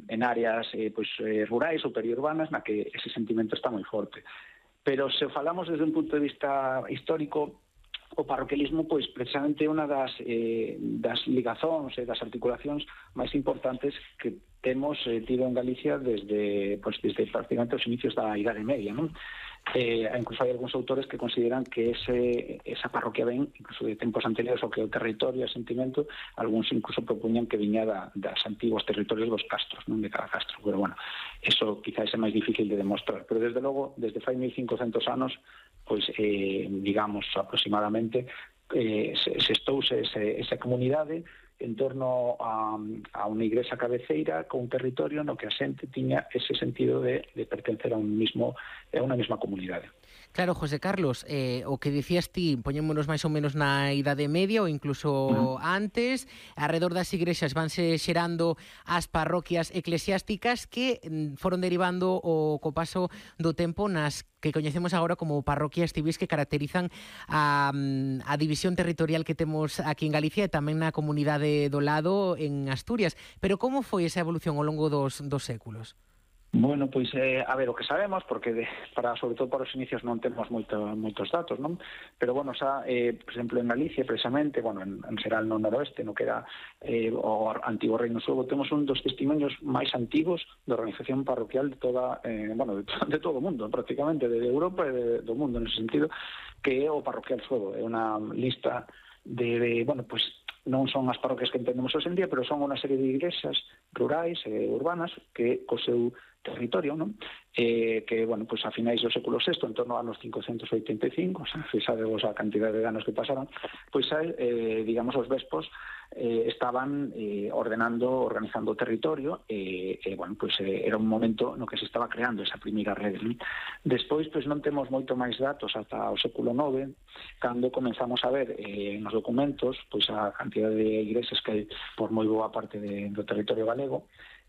en áreas rurais ou periurbanas na que ese sentimento está moi forte. Pero se falamos desde un punto de vista histórico, o parroquialismo, pois, precisamente unha das ligazóns e das articulacións máis importantes que temos tido en Galicia desde prácticamente os inicios da Idade Media, non? Incluso hai algúns autores que consideran que esa parroquia ven incluso de tempos anteriores ao que o territorio e o sentimento, algúns incluso propuñan que viña das antiguos territorios dos castros, non, de cada castro, pero bueno, eso quizás é máis difícil de demostrar, pero desde logo, desde fai 1500 anos, pois, digamos, aproximadamente, se estouse esa comunidade en torno a unha igrexa cabeceira con un territorio no que a xente tiña ese sentido de pertencer a unha mesma comunidade. Claro, José Carlos, o que dicías ti, poñémonos máis ou menos na Idade Media ou incluso antes, alrededor das igrexas vanse xerando as parroquias eclesiásticas que foron derivando co paso do tempo nas que coñecemos agora como parroquias civis que caracterizan a división territorial que temos aquí en Galicia e tamén na comunidade do lado en Asturias. Pero como foi esa evolución ao longo dos séculos? Bueno, pois, a ver, o que sabemos, porque sobre todo para os inicios non temos moitos datos, non? Pero, bueno, por exemplo, en Galicia, precisamente, bueno, en Seral no noroeste, no que era o antigo Reino Suevo, temos un dos testimonios máis antigos de organización parroquial de de todo o mundo, prácticamente, de Europa e do mundo, nese sentido, que é o parroquial suevo. É unha lista pues non son as parroquias que entendemos hoxe en día, pero son unha serie de igrexas rurais e urbanas que co seu territorio, non? Que, bueno, pues a finais do século VI, en torno aos anos 585, fixadevos a cantidade de anos que pasaron, pois, digamos, os vespos estaban organizando o territorio bueno, pues era un momento no que se estaba creando esa primeira rede, non? Despois, pois, non temos moito máis datos ata o século IX, cando comenzamos a ver nos documentos pois a cantidade de igrexas que hai por moi boa parte do territorio galego,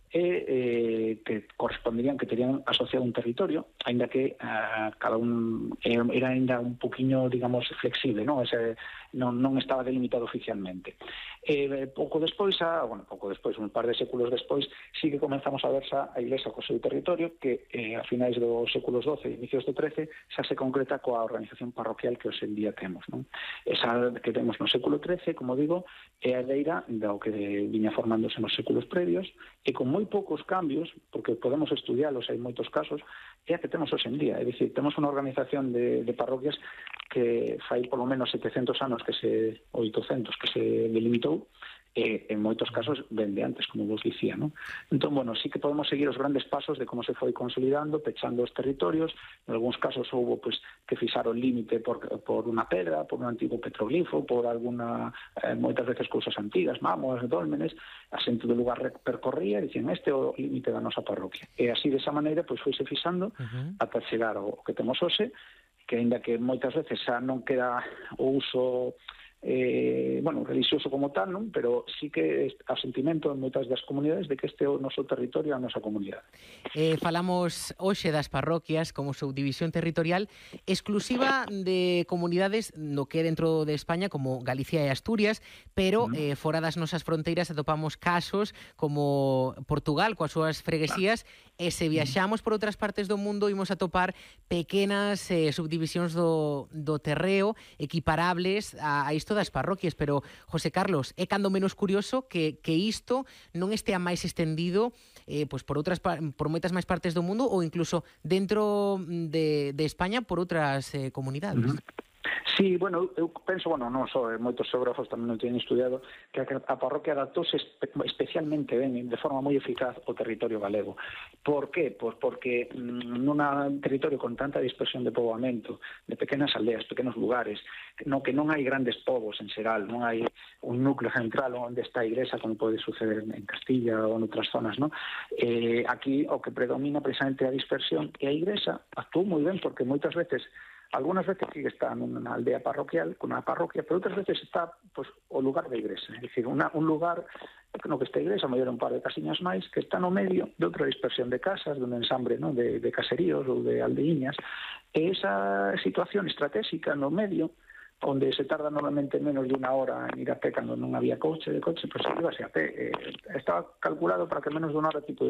que corresponderían, que terían asociado un territorio, aínda que cada un era aínda un poquinho, digamos, flexible, non? Non estaba delimitado oficialmente. Pouco despois, un par de séculos despois, sí que comenzamos a ver a Iglesia co seu territorio, que a finais dos séculos XII e inicios do XIII xa se concreta coa organización parroquial que hoxe en día temos, non? Esa que temos no século XIII, como digo, é a herdeira do que viña formándose nos séculos previos, e con moi poucos cambios, porque podemos estudialos, hai moitos casos, é a que temos hoxe en día. É dicir, temos unha organización de parroquias que fai polo menos 700 anos, 800, que se delimitou, en moitos casos vende antes, como vos dicía, non? Entón, bueno, sí que podemos seguir os grandes pasos de como se foi consolidando, pechando os territorios. En algúns casos houbo, pues, que fixar o límite por unha pedra, por un antigo petroglifo, por moitas veces cousas antigas, mámoas, dólmenes. A xente do lugar percorría e dicían, este é o límite da nosa parroquia. E así, desa maneira, pois, foise fixando ata chegar ao que temos hoxe, que aínda que moitas veces xa non queda o uso religioso como tal, non? Pero sí que há sentimento en moitas das comunidades de que este é o noso territorio, a nosa comunidade. Falamos hoxe das parroquias como subdivisión territorial exclusiva de comunidades no que é dentro de España como Galicia e Asturias, pero fora das nosas fronteiras atopamos casos como Portugal coas súas freguesías, e se viaxamos por outras partes do mundo imos atopar pequenas subdivisións do terreo equiparables a isto das parroquias, pero, José Carlos, é cando menos curioso que isto non estea máis extendido pois por moitas máis partes do mundo ou incluso dentro de España por outras comunidades. Sí, bueno, eu penso, non só, moitos xeógrafos tamén o teñen estudiado, que a parroquia adaptouse especialmente ben, de forma moi eficaz ao territorio galego. Por qué? Pois porque nun territorio con tanta dispersión de poboamento, de pequenas aldeas, pequenos lugares, no que non hai grandes povos en xeral, non hai un núcleo central onde está a igrexa, como pode suceder en Castilla ou en outras zonas, non? Aquí o que predomina precisamente a dispersión, e a igrexa actuou moi ben, porque moitas veces algunas veces sí que está nunha aldea parroquial, con unha parroquia, pero outras veces está, pues, o lugar da igrexa, é dicir, un lugar no que está a igrexa, mellor un par de casiñas máis, que está no medio de outra dispersión de casas, de un ensambre, ¿no?, de caseríos ou de aldeiñas, e esa situación estratégica no medio, onde se tarda normalmente menos de unha hora en ir a pé cando non había coche, pues íbase a pé. Estaba calculado para que menos de unha hora tipo